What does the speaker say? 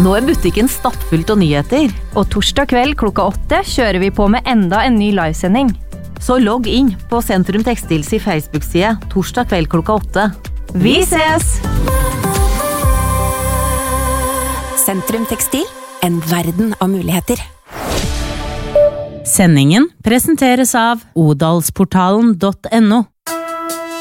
Nå butikken stappfullt av nyheter. Og torsdag kveld klokka 8 kjører vi på med enda en ny livesending. Så logg inn på Sentrum Textils i Facebook-side torsdag kveld klokka 8. Vi ses! Sentrum Textil, en verden av muligheter. Sendingen presenteres av odalsportalen.no.